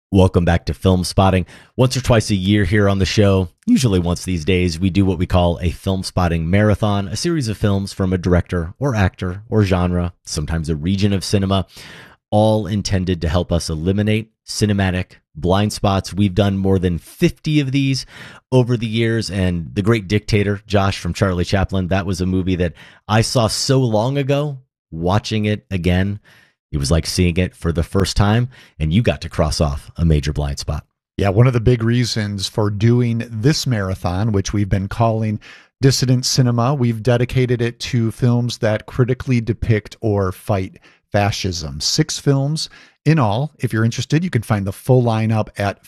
Welcome back to Film Spotting. Once or twice a year here on the show, usually once these days, we do what we call a Film Spotting Marathon, a series of films from a director or actor or genre, sometimes a region of cinema, all intended to help us eliminate cinematic blind spots. We've done more than 50 of these over the years, and The Great Dictator, Josh, from Charlie Chaplin, that was a movie that I saw so long ago. Watching it again, it was like seeing it for the first time, and you got to cross off a major blind spot. Yeah, one of the big reasons for doing this marathon, which we've been calling Dissident Cinema, we've dedicated it to films that critically depict or fight fascism. 6 films in all. If you're interested, you can find the full lineup at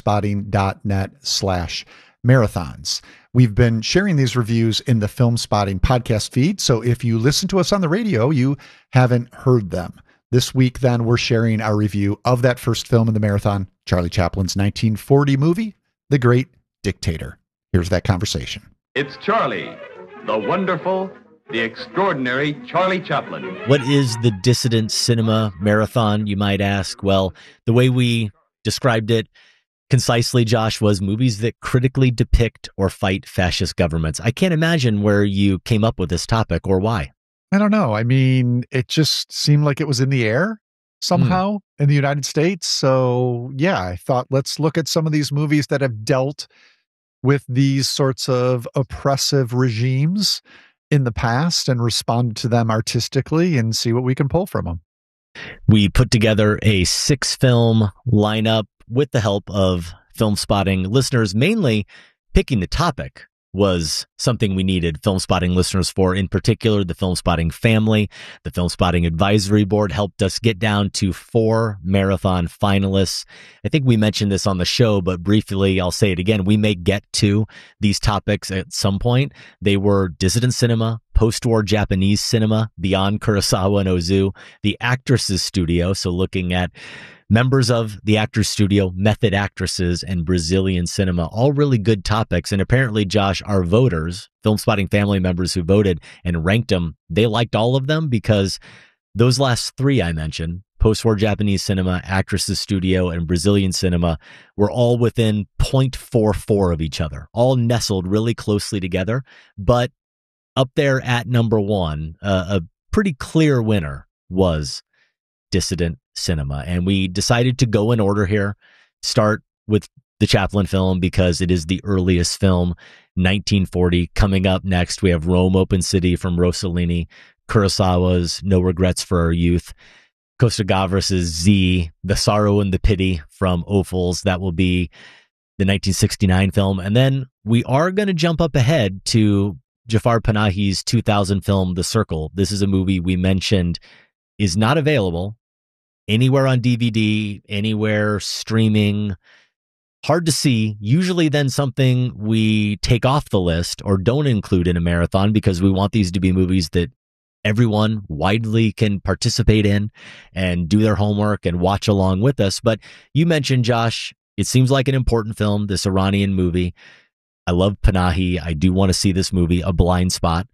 filmspotting.net/marathons. We've been sharing these reviews in the Film Spotting podcast feed, so if you listen to us on the radio, you haven't heard them. This week, then, we're sharing our review of that first film in the marathon, Charlie Chaplin's 1940 movie, The Great Dictator. Here's that conversation. It's Charlie, the wonderful, the extraordinary Charlie Chaplin. What is the Dissident Cinema Marathon, you might ask? Well, the way we described it concisely, Josh, was movies that critically depict or fight fascist governments. I can't imagine where you came up with this topic or why. I don't know. I mean, it just seemed like it was in the air somehow in the United States. So yeah, I thought, let's look at some of these movies that have dealt with these sorts of oppressive regimes in the past and respond to them artistically and see what we can pull from them. We put together a 6-film lineup with the help of Film Spotting listeners. Mainly picking the topic was something we needed Film Spotting listeners for. In particular, the Film Spotting family. The Film Spotting Advisory Board helped us get down to 4 marathon finalists. I think we mentioned this on the show, but briefly, I'll say it again. We may get to these topics at some point. They were dissident cinema, post-war Japanese cinema, beyond Kurosawa and Ozu, the Actresses Studio, so looking at members of the Actors Studio, method actresses, and Brazilian cinema, all really good topics. And apparently, Josh, our voters, Film Spotting family members who voted and ranked them, they liked all of them because those last 3 I mentioned, post-war Japanese cinema, Actresses Studio, and Brazilian cinema, were all within 0.44 of each other, all nestled really closely together. But up there at number 1, a pretty clear winner was Dissident Cinema. And we decided to go in order here, start with the Chaplin film because it is the earliest film, 1940. Coming up next, we have Rome Open City from Rossellini, Kurosawa's No Regrets for Our Youth, Costa Gavras' Z, The Sorrow and the Pity from Ophuls. That will be the 1969 film. And then we are going to jump up ahead to Jafar Panahi's 2000 film, The Circle. This is a movie we mentioned is not available anywhere on DVD, anywhere streaming, hard to see. Usually then something we take off the list or don't include in a marathon because we want these to be movies that everyone widely can participate in and do their homework and watch along with us. But you mentioned, Josh, it seems like an important film, this Iranian movie. I love Panahi. I do want to see this movie, A Blind Spot.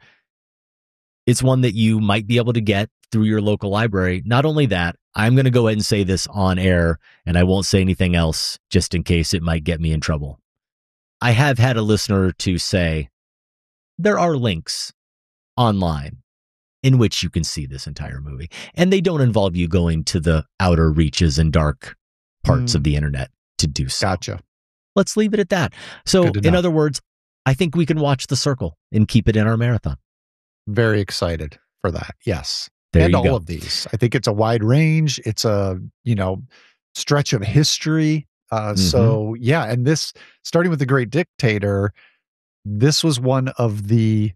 It's one that you might be able to get through your local library. Not only that, I'm going to go ahead and say this on air, and I won't say anything else just in case it might get me in trouble. I have had a listener to say there are links online in which you can see this entire movie, and they don't involve you going to the outer reaches and dark parts of the internet to do so. Gotcha. Let's leave it at that. So, in other words, I think we can watch The Circle and keep it in our marathon. Very excited for that. Yes. There and you all go. of these. I think it's a wide range. It's a, stretch of history. So yeah. And this, starting with The Great Dictator, this was one of the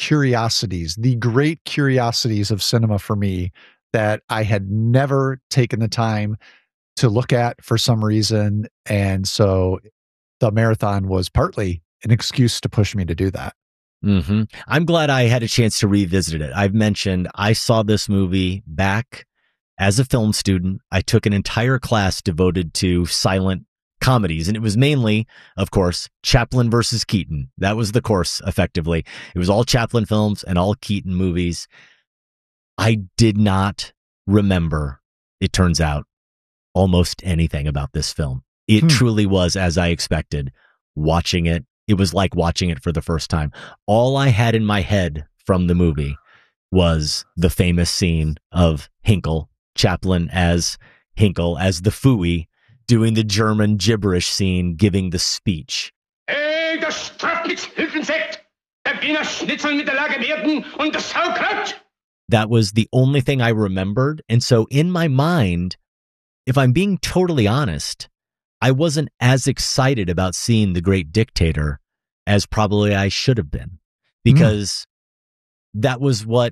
great curiosities of cinema for me that I had never taken the time to look at for some reason. And so the marathon was partly an excuse to push me to do that. I'm glad I had a chance to revisit it. I've mentioned I saw this movie back as a film student. I took an entire class devoted to silent comedies, and it was mainly, of course, Chaplin versus Keaton. That was the course, effectively. It was all Chaplin films and all Keaton movies. I did not remember, it turns out, almost anything about this film. It truly was as I expected. Watching it, it was like watching it for the first time. All I had in my head from the movie was the famous scene of Hinkle, Chaplin as Hinkle, as the Fooey, doing the German gibberish scene, giving the speech. Hey, das Strafnichtshilfensekt, der Wiener Schnitzel mit der Lagerwerden und das Sauerkraut. That was the only thing I remembered. And so in my mind, if I'm being totally honest, I wasn't as excited about seeing The Great Dictator as probably I should have been, because that was what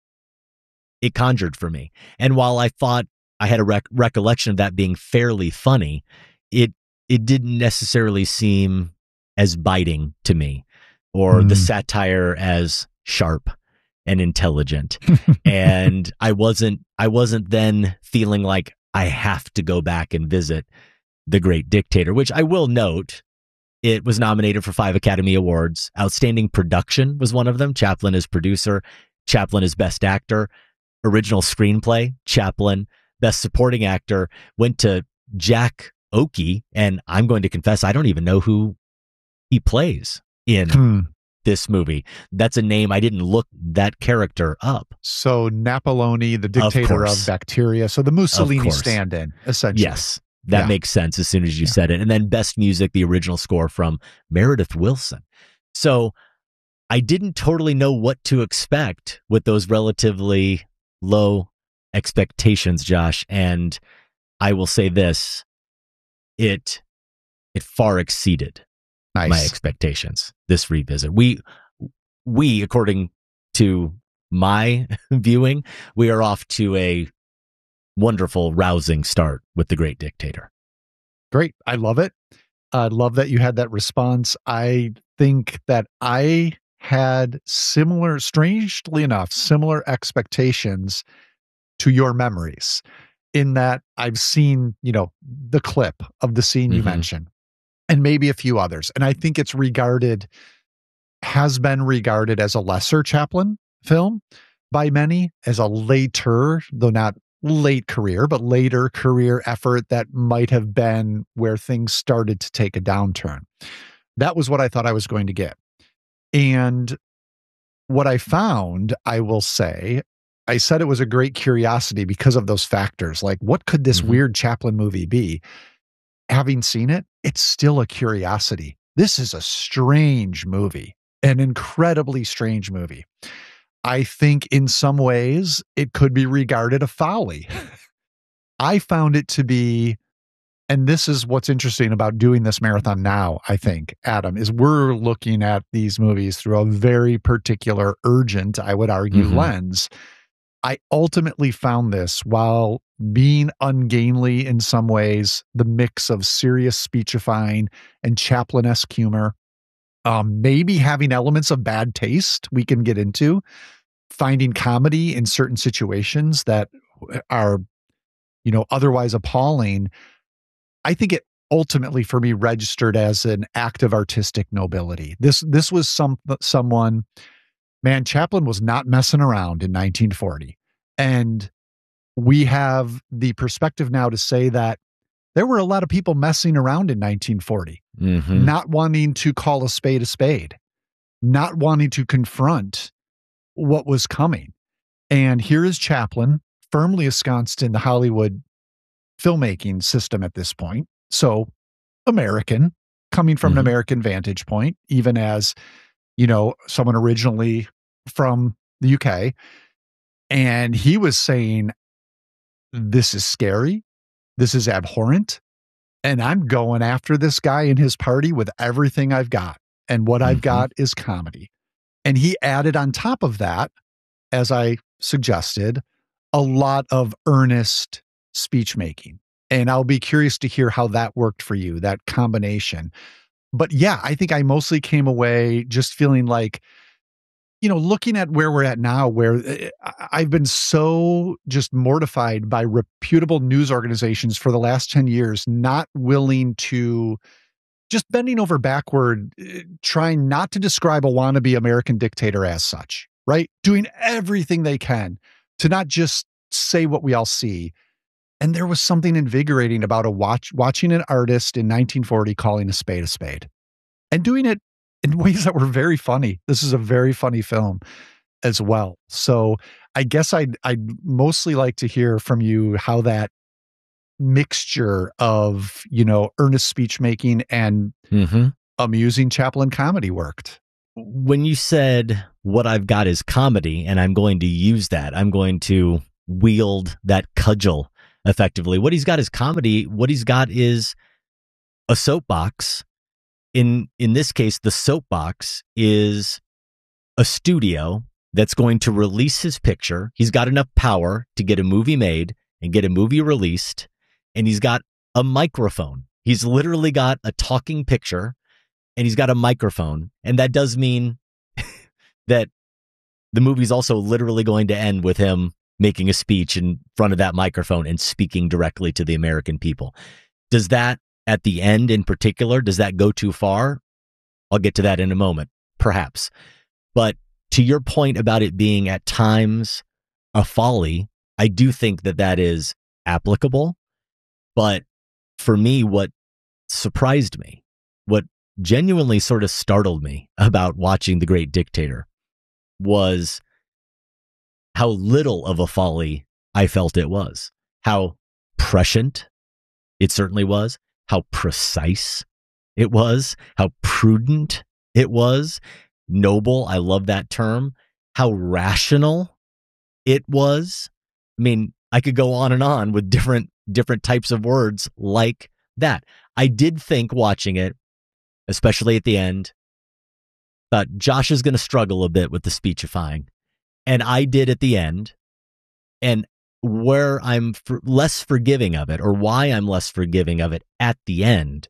it conjured for me. And while I thought I had a recollection of that being fairly funny, it didn't necessarily seem as biting to me, or the satire as sharp and intelligent. And I wasn't then feeling like I have to go back and visit The Great Dictator, which I will note, it was nominated for 5 Academy Awards. Outstanding Production was one of them. Chaplin as producer, Chaplin as best actor, original screenplay, Chaplin, best supporting actor went to Jack Oakey. And I'm going to confess, I don't even know who he plays in this movie. That's a name I didn't look that character up. So Napoloni, the dictator of bacteria. So the Mussolini stand-in, essentially. Yes, that makes sense as soon as you said it. And then best music, the original score from Meredith Willson. So I didn't totally know what to expect with those relatively low expectations, Josh. And I will say this, it far exceeded my expectations, this revisit. We, according to my viewing, we are off to a wonderful, rousing start with The Great Dictator. Great. I love it. I love that you had that response. I think that I had strangely enough, similar expectations to your memories, in that I've seen, the clip of the scene you mentioned, and maybe a few others. And I think has been regarded as a lesser Chaplin film by many, as a later, though not late career, but later career effort that might have been where things started to take a downturn. That was what I thought I was going to get. And what I found, I will say, I said it was a great curiosity because of those factors. Like, what could this weird Chaplin movie be? Having seen it, it's still a curiosity. This is a strange movie, an incredibly strange movie. I think in some ways it could be regarded a folly. I found it to be, and this is what's interesting about doing this marathon now, I think, Adam, is we're looking at these movies through a very particular, urgent, I would argue, lens. I ultimately found this, while being ungainly in some ways, the mix of serious speechifying and Chaplin-esque humor, maybe having elements of bad taste we can get into, finding comedy in certain situations that are, otherwise appalling. I think it ultimately, for me, registered as an act of artistic nobility. This was someone, man, Chaplin was not messing around in 1940. And we have the perspective now to say that there were a lot of people messing around in 1940, not wanting to call a spade, not wanting to confront what was coming. And here is Chaplin, firmly ensconced in the Hollywood filmmaking system at this point. So American, coming from an American vantage point, even as, someone originally from the UK. And he was saying, this is scary. This is abhorrent. And I'm going after this guy and his party with everything I've got. And what I've got is comedy. And he added on top of that, as I suggested, a lot of earnest speech making. And I'll be curious to hear how that worked for you, that combination. But yeah, I think I mostly came away just feeling like, looking at where we're at now, where I've been so just mortified by reputable news organizations for the last 10 years, not willing to, just bending over backward, trying not to describe a wannabe American dictator as such, right? Doing everything they can to not just say what we all see, And there was something invigorating about watching an artist in 1940 calling a spade and doing it in ways that were very funny. This is a very funny film as well. So I guess I'd mostly like to hear from you how that mixture of, earnest speech making and amusing Chaplin comedy worked. When you said what I've got is comedy, and I'm going to use that, I'm going to wield that cudgel effectively. What he's got is comedy. What he's got is a soapbox. In this case, the soapbox is a studio that's going to release his picture. He's got enough power to get a movie made and get a movie released, and he's got a microphone. He's literally got a talking picture, and he's got a microphone, and that does mean that the movie's also literally going to end with him making a speech in front of that microphone and speaking directly to the American people. Does that, at the end in particular, does that go too far? I'll get to that in a moment, perhaps. But to your point about it being at times a folly, I do think that that is applicable. But for me, what surprised me, what genuinely sort of startled me about watching The Great Dictator was how little of a folly I felt it was, how prescient it certainly was, how precise it was, how prudent it was, noble, I love that term, how rational it was. I mean, I could go on and on with different types of words like that. I did think watching it, especially at the end, thought Josh is going to struggle a bit with the speechifying. And I did at the end. And where I'm less forgiving of it, or why I'm less forgiving of it at the end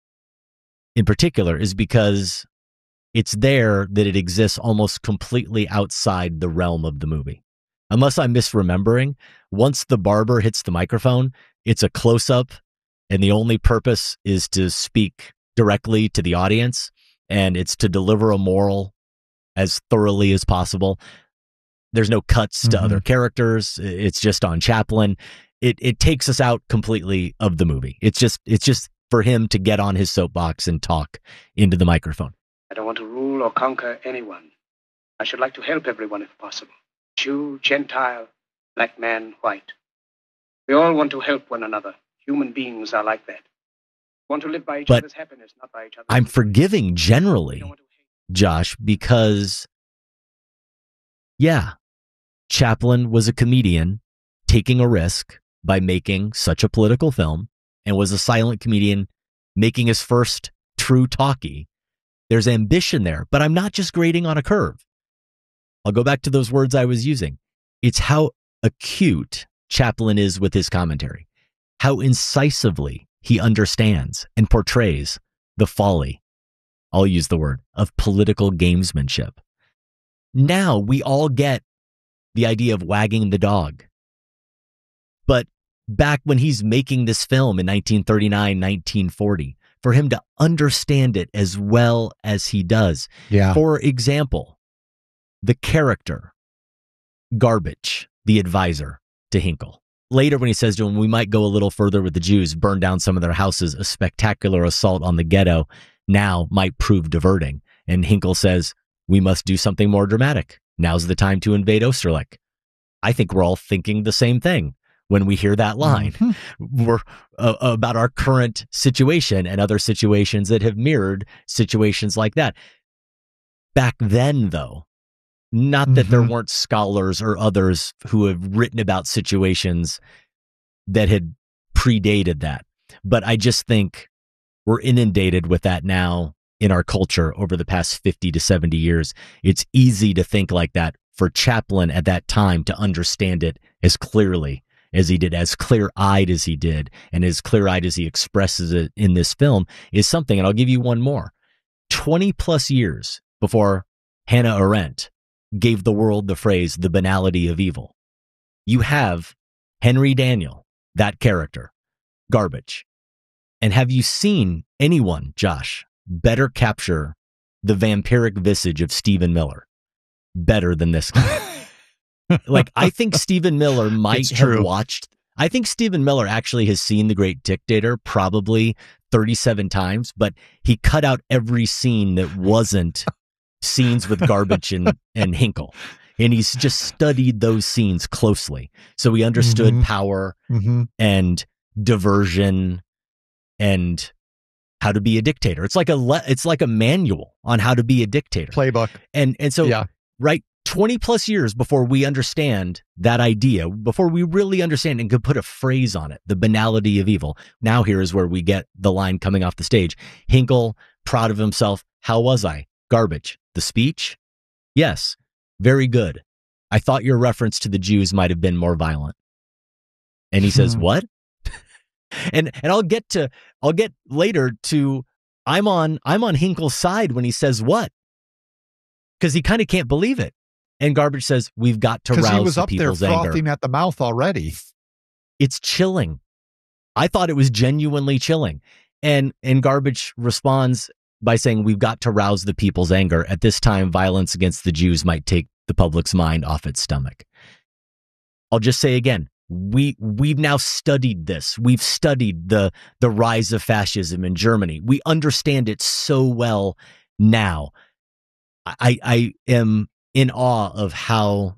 in particular, is because it's there that it exists almost completely outside the realm of the movie. Unless I'm misremembering, once the barber hits the microphone, it's a close-up, and the only purpose is to speak directly to the audience, and it's to deliver a moral as thoroughly as possible. There's no cuts to other characters. It's just on Chaplin. It takes us out completely of the movie. It's just for him to get on his soapbox and talk into the microphone. I don't want to rule or conquer anyone. I should like to help everyone if possible. Jew, Gentile, black man, white. We all want to help one another. Human beings are like that. Want to live by each other's happiness, not by each other's. I'm forgiving generally, Josh, because, yeah, Chaplin was a comedian taking a risk by making such a political film, and was a silent comedian making his first true talkie. There's ambition there, but I'm not just grading on a curve. I'll go back to those words I was using. It's how acute Chaplin is with his commentary, how incisively he understands and portrays the folly, I'll use the word, of political gamesmanship. Now we all get the idea of wagging the dog. But back when he's making this film in 1939, 1940, for him to understand it as well as he does. Yeah. For example, the character, Garbage, the advisor to Hinkle. Later when he says to him, we might go a little further with the Jews, burn down some of their houses, a spectacular assault on the ghetto now might prove diverting. And Hinkle says, we must do something more dramatic. Now's the time to invade Osterlich. I think we're all thinking the same thing when we hear that line. We're about our current situation and other situations that have mirrored situations like that. Back then, though, not that there weren't scholars or others who have written about situations that had predated that, but I just think we're inundated with that now in our culture over the past 50 to 70 years. It's easy to think like that. For Chaplin at that time to understand it as clearly as he did, as clear-eyed as he did, and as clear-eyed as he expresses it in this film is something. And I'll give you one more. 20 plus years before Hannah Arendt gave the world the phrase, the banality of evil, you have Henry Daniell, that character, Garbage. And have you seen anyone, Josh, better capture the vampiric visage of Stephen Miller better than this guy? Like, I think Stephen Miller might have watched I think Stephen Miller actually has seen The Great Dictator probably 37 times, but he cut out every scene that wasn't scenes with Garbage and Hinkle. And he's just studied those scenes closely. So he understood power and diversion and how to be a dictator. It's like a manual on how to be a dictator. Playbook. And so, right, 20 plus years before we understand that idea, before we really understand and could put a phrase on it, the banality of evil. Now here is where we get the line coming off the stage. Hinkle, proud of himself. How was I? Garbage. The speech? Yes. Very good. I thought your reference to the Jews might have been more violent. And he says, what? and I'll get later to I'm on Hinkle's side when he says what? Because he kind of can't believe it. And Garbage says, we've got to rouse the people's anger. Because he was up there frothing at the mouth already. It's chilling. I thought it was genuinely chilling. And Garbage responds by saying, we've got to rouse the people's anger. At this time, violence against the Jews might take the public's mind off its stomach. I'll just say again, we've now studied this. We've studied the rise of fascism in Germany. We understand it so well now. I am in awe of how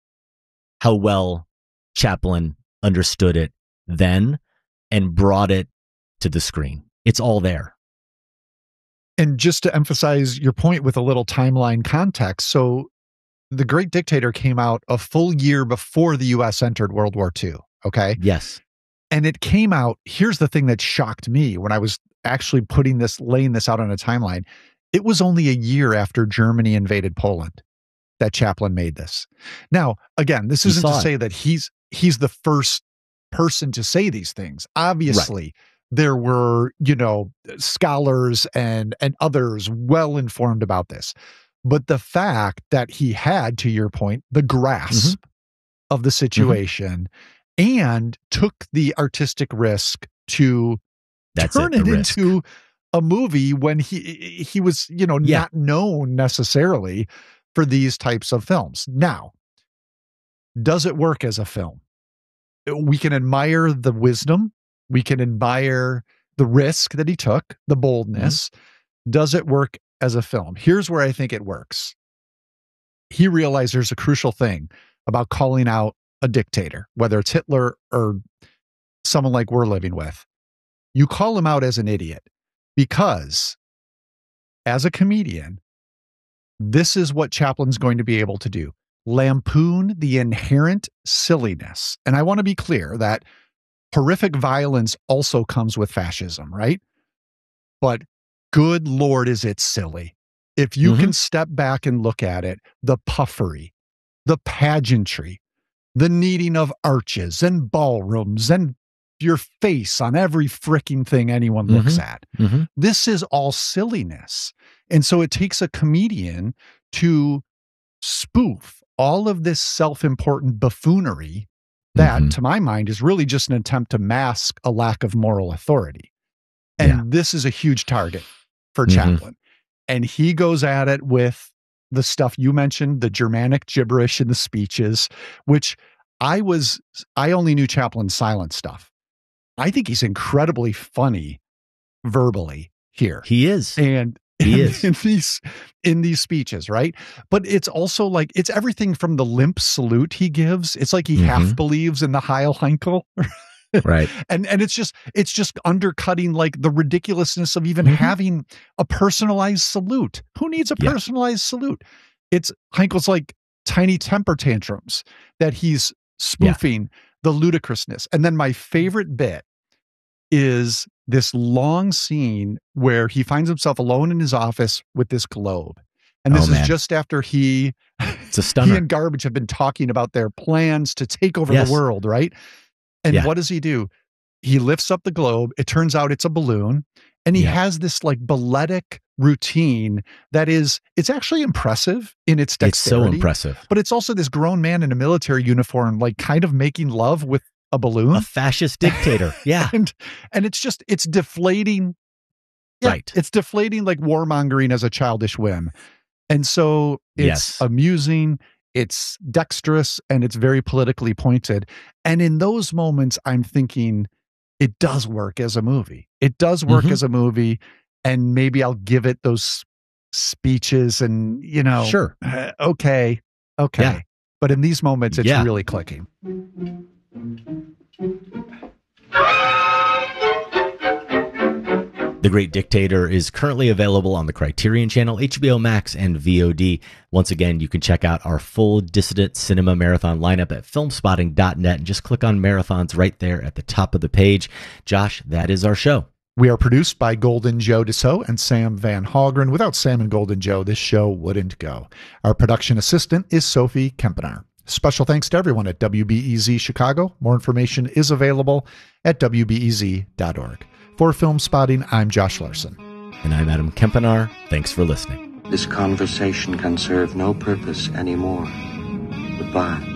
well Chaplin understood it then and brought it to the screen. It's all there. And just to emphasize your point with a little timeline context, so The Great Dictator came out a full year before the U.S. entered World War II, okay? Yes. And it came out, here's the thing that shocked me when I was actually laying this out on a timeline. It was only a year after Germany invaded Poland that Chaplin made this. Now, again, this isn't to say that he's the first person to say these things. Obviously, there were, scholars and others well informed about this. But the fact that he had, to your point, the grasp of the situation and took the artistic risk to turn it into a movie when he was, not known necessarily for these types of films. Now, does it work as a film? We can admire the wisdom. We can admire the risk that he took, the boldness. Does it work as a film? Here's where I think it works. He realized there's a crucial thing about calling out a dictator, whether it's Hitler or someone like we're living with. You call him out as an idiot because as a comedian, this is what Chaplin's going to be able to do. Lampoon the inherent silliness. And I want to be clear that horrific violence also comes with fascism, right? But good Lord, is it silly. If you can step back and look at it, the puffery, the pageantry, the needing of arches and ballrooms and your face on every freaking thing anyone looks at. This is all silliness. And so it takes a comedian to spoof all of this self-important buffoonery that, to my mind, is really just an attempt to mask a lack of moral authority. And this is a huge target for Chaplin. And he goes at it with the stuff you mentioned, the Germanic gibberish in the speeches, which I only knew Chaplin's silent stuff. I think he's incredibly funny verbally here. He is. And he is in these speeches, right? But it's also like, it's everything from the limp salute he gives. It's like he half believes in the Heil Heinkel. Right. And it's just undercutting like the ridiculousness of even having a personalized salute. Who needs a personalized salute? It's Heinkel's like tiny temper tantrums that he's spoofing the ludicrousness. And then my favorite bit is this long scene where he finds himself alone in his office with this globe. And this is just after it's a stunner. He and Garbage have been talking about their plans to take over the world, right? And what does he do? He lifts up the globe. It turns out it's a balloon. And he has this like balletic routine that it's actually impressive in its dexterity. It's so impressive. But it's also this grown man in a military uniform, like kind of making love with a balloon. A fascist dictator. Yeah. and it's deflating. Yeah, right. It's deflating like warmongering as a childish whim. And so it's amusing. it's dexterous, and it's very politically pointed. And in those moments, I'm thinking it does work as a movie. It does work as a movie, and maybe I'll give it those speeches and, Sure. Okay. Yeah. But in these moments, it's really clicking. The Great Dictator is currently available on the Criterion Channel, HBO Max, and VOD. Once again, you can check out our full Dissident Cinema Marathon lineup at filmspotting.net and just click on marathons right there at the top of the page. Josh, that is our show. We are produced by Golden Joe Dassault and Sam Van Hallgren. Without Sam and Golden Joe, this show wouldn't go. Our production assistant is Sophie Kempenaar. Special thanks to everyone at WBEZ Chicago. More information is available at WBEZ.org. For Film Spotting, I'm Josh Larson. And I'm Adam Kempenaar. Thanks for listening. This conversation can serve no purpose anymore. Goodbye.